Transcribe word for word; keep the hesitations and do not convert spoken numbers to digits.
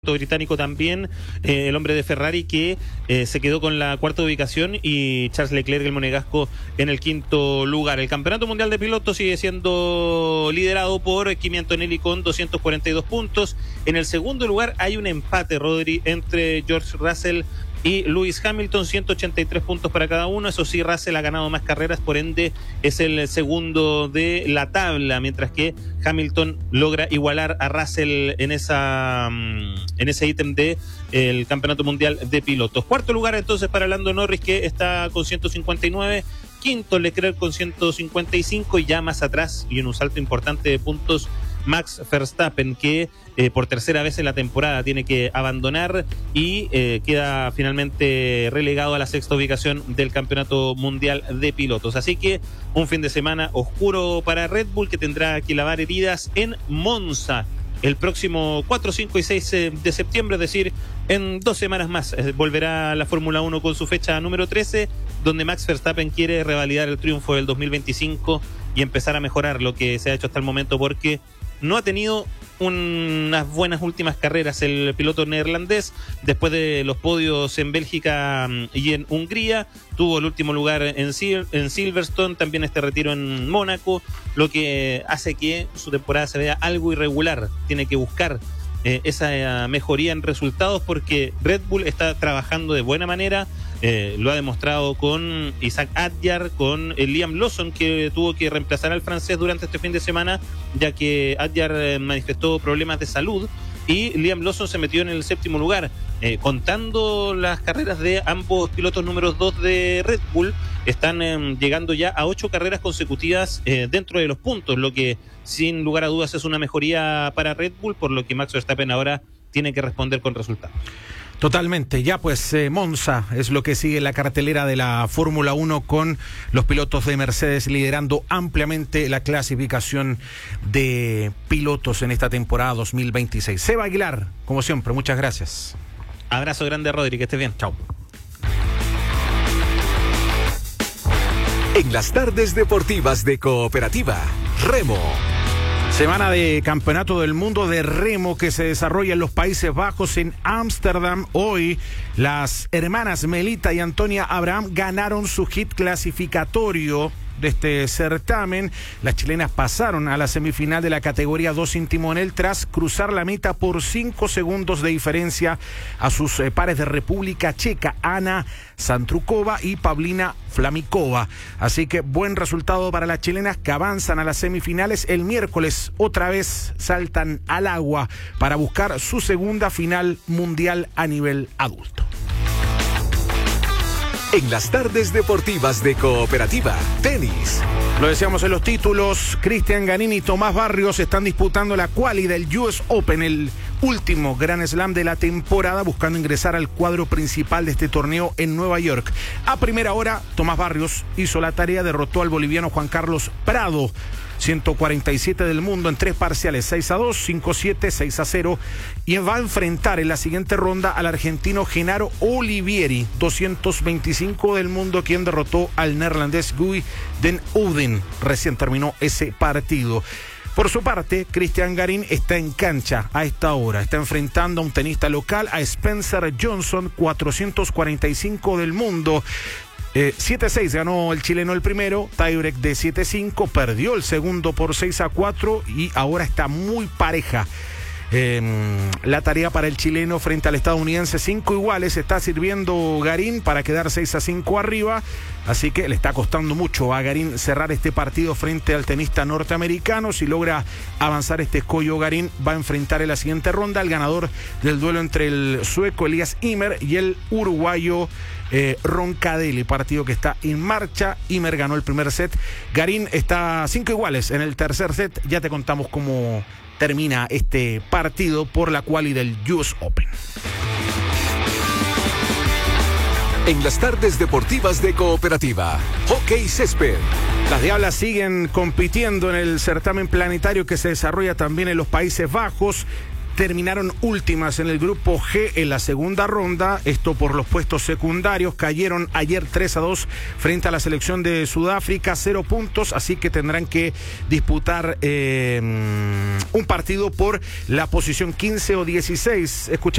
piloto británico también, eh, el hombre de Ferrari que eh, se quedó con la cuarta ubicación, y Charles Leclerc, el monegasco, en el quinto lugar. El campeonato mundial de pilotos sigue siendo liderado por Kimi Antonelli con doscientos cuarenta y dos puntos. En el segundo lugar hay un empate, Rodri, entre George Russell y Lewis Hamilton, ciento ochenta y tres puntos para cada uno. Eso sí, Russell ha ganado más carreras, por ende es el segundo de la tabla, mientras que Hamilton logra igualar a Russell en esa en ese ítem de el campeonato mundial de pilotos. Cuarto lugar entonces para Lando Norris, que está con ciento cincuenta y nueve. Quinto Leclerc con ciento cincuenta y cinco, y ya más atrás y en un salto importante de puntos Max Verstappen, que eh, por tercera vez en la temporada tiene que abandonar y eh, queda finalmente relegado a la sexta ubicación del campeonato mundial de pilotos. Así que un fin de semana oscuro para Red Bull, que tendrá que lavar heridas en Monza el próximo cuatro, cinco y seis de septiembre, es decir, en dos semanas más eh, volverá la Fórmula uno con su fecha número trece, donde Max Verstappen quiere revalidar el triunfo del dos mil veinticinco y empezar a mejorar lo que se ha hecho hasta el momento, porque no ha tenido unas buenas últimas carreras el piloto neerlandés. Después de los podios en Bélgica y en Hungría, tuvo el último lugar en, Sil- en Silverstone, también este retiro en Mónaco, lo que hace que su temporada se vea algo irregular. Tiene que buscar eh, esa mejoría en resultados, porque Red Bull está trabajando de buena manera. Eh, lo ha demostrado con Isaac Adjar, con eh, Liam Lawson, que tuvo que reemplazar al francés durante este fin de semana, ya que Adjar eh, manifestó problemas de salud, y Liam Lawson se metió en el séptimo lugar. Eh, contando las carreras de ambos pilotos números dos de Red Bull, están eh, llegando ya a ocho carreras consecutivas eh, dentro de los puntos, lo que sin lugar a dudas es una mejoría para Red Bull, por lo que Max Verstappen ahora tiene que responder con resultados. Totalmente, ya pues eh, Monza es lo que sigue en la cartelera de la Fórmula uno, con los pilotos de Mercedes liderando ampliamente la clasificación de pilotos en esta temporada dos mil veintiséis. Seba Aguilar, como siempre, muchas gracias. Abrazo grande, Rodri, que estés bien. Chao. En las tardes deportivas de Cooperativa, Remo. Semana de Campeonato del Mundo de Remo que se desarrolla en los Países Bajos, en Ámsterdam. Hoy las hermanas Melita y Antonia Abraham ganaron su hit clasificatorio de este certamen. Las chilenas pasaron a la semifinal de la categoría dos sin timonel tras cruzar la meta por cinco segundos de diferencia a sus eh, pares de República Checa, Ana Santrukova y Pavlina Flamikova. Así que buen resultado para las chilenas, que avanzan a las semifinales. El miércoles otra vez saltan al agua para buscar su segunda final mundial a nivel adulto. En las tardes deportivas de Cooperativa, tenis. Lo decíamos en los títulos, Cristian Garín y Tomás Barrios están disputando la quali del U S Open, el último Grand Slam de la temporada, buscando ingresar al cuadro principal de este torneo en Nueva York. A primera hora, Tomás Barrios hizo la tarea, derrotó al boliviano Juan Carlos Prado, ciento cuarenta y siete del mundo, en tres parciales, seis a dos, cinco a siete, seis a cero, y va a enfrentar en la siguiente ronda al argentino Genaro Olivieri, doscientos veinticinco del mundo, quien derrotó al neerlandés Guy den Ouden. Recién terminó ese partido. Por su parte, Cristian Garín está en cancha a esta hora. Está enfrentando a un tenista local, a Spencer Johnson, cuatrocientos cuarenta y cinco del mundo. Eh, siete a seis ganó el chileno el primero, tiebreak de siete a cinco, perdió el segundo por seis a cuatro y ahora está muy pareja. Eh, la tarea para el chileno frente al estadounidense, cinco iguales, está sirviendo Garín para quedar seis a cinco arriba, así que le está costando mucho a Garín cerrar este partido frente al tenista norteamericano. Si logra avanzar este escollo, Garín va a enfrentar en la siguiente ronda al ganador del duelo entre el sueco Elias Ymer y el uruguayo eh, Roncadelli, partido que está en marcha. Ymer ganó el primer set, Garín está cinco iguales en el tercer set. Ya te contamos cómo termina este partido por la quali del U S Open. En las tardes deportivas de Cooperativa, hockey césped. Las Diablas siguen compitiendo en el certamen planetario que se desarrolla también en los Países Bajos. Terminaron últimas en el grupo G en la segunda ronda, esto por los puestos secundarios. Cayeron ayer tres a dos frente a la selección de Sudáfrica, cero puntos, así que tendrán que disputar eh, un partido por la posición quince o dieciséis. Escucha